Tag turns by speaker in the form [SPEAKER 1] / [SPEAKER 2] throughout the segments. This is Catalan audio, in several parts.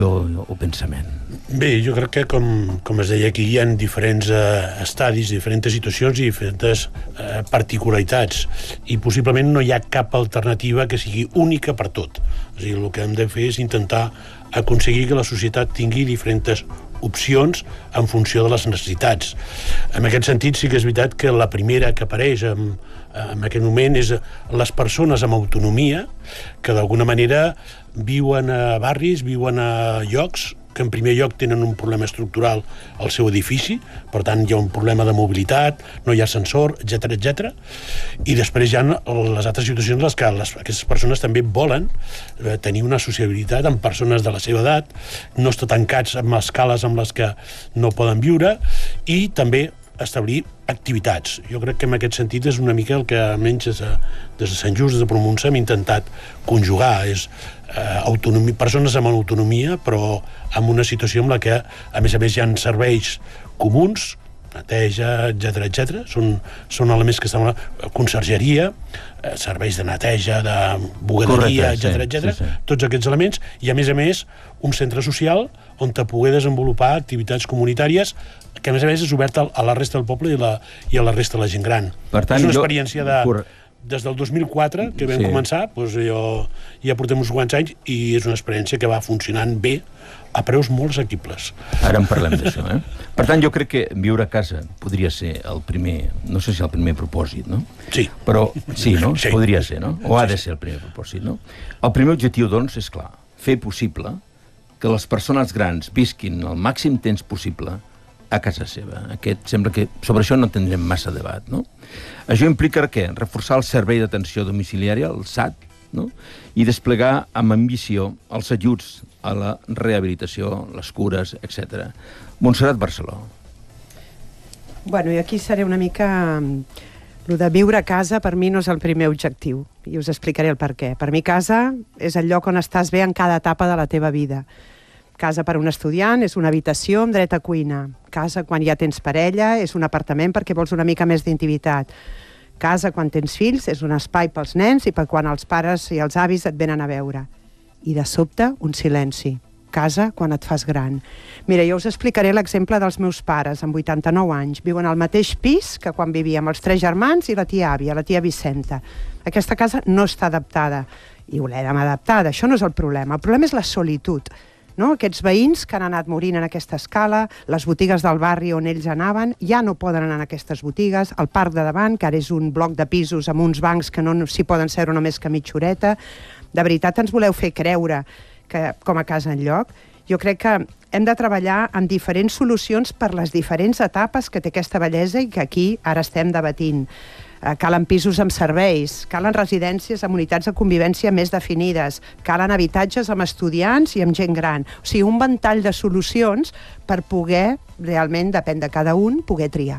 [SPEAKER 1] o pensament?
[SPEAKER 2] Bé, jo crec que, com es deia aquí, hi ha diferents estadis, diferents situacions i diferents particularitats, i possiblement no hi ha cap alternativa que sigui única per tot. És a dir, el que hem de fer és intentar aconseguir que la societat tingui diferents opcions en funció de les necessitats. En aquest sentit, sí que és veritat que la primera que apareix en aquest moment és les persones amb autonomia, que d'alguna manera viuen a barris, viuen a llocs que en primer lloc tenen un problema estructural al seu edifici, per tant hi ha un problema de mobilitat, no hi ha ascensor, etc. I després hi ha les altres situacions en les que aquestes persones també volen tenir una sociabilitat amb persones de la seva edat, no estar tancats amb escales amb les que no poden viure, i també establir activitats. Jo crec que en aquest sentit és una mica el que almenys des de Sant Just, des de Promunça, hem intentat conjugar. És persones amb autonomia, però amb una situació en la que, a més, hi ha serveis comuns, neteja, etc. Són elements que estan a la consergeria, serveis de neteja, de bugaderia, etc. Tots aquests elements, i a més un centre social on te poder desenvolupar activitats comunitàries que a més és oberta a la resta del poble i a la resta de la gent gran.
[SPEAKER 1] Per tant,
[SPEAKER 2] és una experiència des del 2004 que vam començar, doncs ja portem uns quants anys, i és una experiència que va funcionant bé a preus molt assequibles.
[SPEAKER 1] Ara en parlem d'això, Per tant, jo crec que viure a casa podria ser el primer, no sé si el primer propòsit, no?
[SPEAKER 2] Sí.
[SPEAKER 1] Però sí, no? Sí. Podria ser, no? O ha de ser el primer propòsit, no? El primer objectiu, doncs, és clar, fer possible que les persones grans visquin el màxim temps possible a casa seva. Sembla que sobre això no tindrem massa debat, no? Això implica què? Reforçar el servei d'atenció domiciliària, el SAT, no? I desplegar amb ambició els ajuts a la rehabilitació, les cures, etc. Montserrat Barceló.
[SPEAKER 3] Bueno, i aquí seré una mica... Lo de viure a casa per mi no és el primer objectiu, i us explicaré el per què. Per mi casa és el lloc on estàs bé en cada etapa de la teva vida. Casa per a un estudiant és una habitació amb dret a cuina. Casa quan ja tens parella és un apartament perquè vols una mica més d'intimitat. Casa quan tens fills és un espai pels nens i per quan els pares i els avis et venen a veure. I de sobte, un silenci. Casa quan et fas gran. Mira, jo us explicaré l'exemple dels meus pares, amb 89 anys. Viuen al mateix pis que quan vivíem els 3 germans i la tia àvia, la tia Vicenta. Aquesta casa no està adaptada. I volem adaptada, això no és el problema. El problema és la solitud. No? Aquests veïns que han anat morint en aquesta escala, les botigues del barri on ells anaven, ja no poden anar en aquestes botigues, el parc de davant, que ara és un bloc de pisos amb uns bancs que no s'hi poden seure només que mitja horeta. De veritat ens voleu fer creure que com a casa enlloc? Jo crec que hem de treballar en diferents solucions per les diferents etapes que té aquesta bellesa i que aquí ara estem debatint. Calen pisos amb serveis, calen residències amb unitats de convivència més definides, calen habitatges amb estudiants i amb gent gran. O sigui, un ventall de solucions per poder, realment, depèn de cada un, poder triar.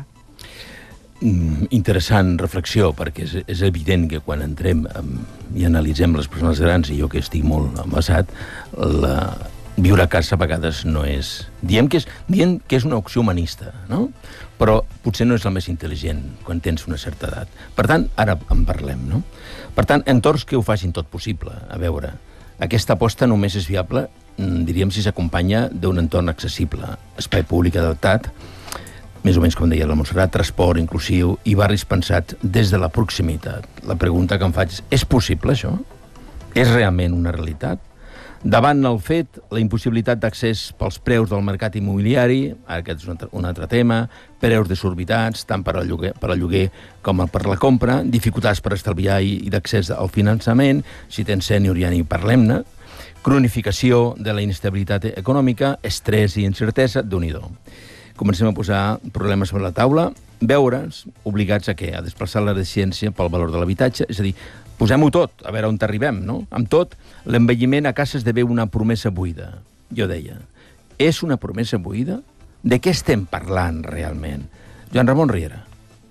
[SPEAKER 1] Interessant reflexió, perquè és evident que quan entrem i analitzem les persones grans, i jo que estic molt envasat, viure a casa a vegades no és... Diem que és una opció humanista, no? Però potser no és la més intel·ligent quan tens una certa edat. Per tant, ara en parlem, no? Per tant, entorns que ho facin tot possible. A veure, aquesta aposta només és viable, diríem, si s'acompanya d'un entorn accessible, espai públic adaptat, més o menys com deia la Montserrat, transport inclusiu i barris pensats des de la proximitat. La pregunta que em faig és possible això? És realment una realitat? Davant el fet, la impossibilitat d'accés pels preus del mercat immobiliari, aquest és un altre tema, preus desorbitats, tant per al lloguer com per la compra, dificultats per estalviar i d'accés al finançament, si tens sènior ja ni parlem-ne, cronificació de la inestabilitat econòmica, estrès i incertesa, Déu-n'hi-do. Comencem a posar problemes sobre la taula, veure'ns obligats a què? A desplaçar la deficiència pel valor de l'habitatge, és a dir, posem-ho tot, a veure on arribem, no? Amb tot, l'envelliment a casa esdevé una promesa buida. Jo deia, és una promesa buida? De què estem parlant realment? Joan Ramon Riera.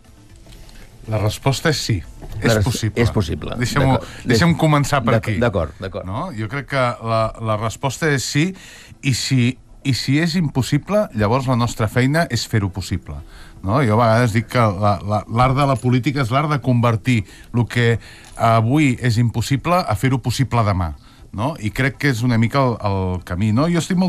[SPEAKER 4] La resposta és sí, és possible.
[SPEAKER 1] És possible.
[SPEAKER 4] Deixa'm començar per aquí.
[SPEAKER 1] D'acord.
[SPEAKER 4] No? Jo crec que la resposta és sí, i si és impossible, llavors la nostra feina és fer-ho possible. No? Jo a vegades dic que l'art de la política és l'art de convertir el que avui és impossible a fer-ho possible demà. No? I crec que és una mica el camí. No? Jo estic molt